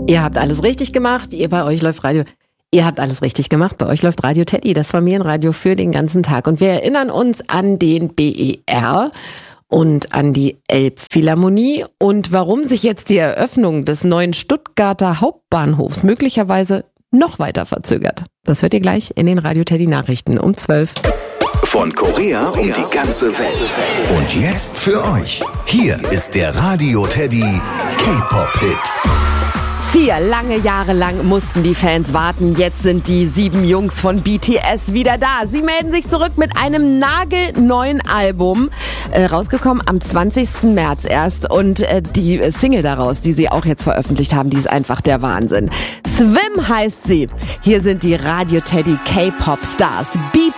Ihr habt alles richtig gemacht, bei euch läuft Radio. Ihr habt alles richtig gemacht, bei euch läuft Radio Teddy, das Familienradio für den ganzen Tag. Und wir erinnern uns an den BER und an die Elbphilharmonie und warum sich jetzt die Eröffnung des neuen Stuttgarter Hauptbahnhofs möglicherweise noch weiter verzögert. Das hört ihr gleich in den Radio Teddy Nachrichten um 12. Von Korea um die ganze Welt. Und jetzt für euch. Hier ist der Radio Teddy K-Pop-Hit. 4 lange Jahre lang mussten die Fans warten. Jetzt sind die 7 Jungs von BTS wieder da. Sie melden sich zurück mit einem nagelneuen Album. Rausgekommen am 20. März erst. Und die Single daraus, die sie auch jetzt veröffentlicht haben, die ist einfach der Wahnsinn. Swim heißt sie. Hier sind die Radio Teddy K-Pop Stars. BTS.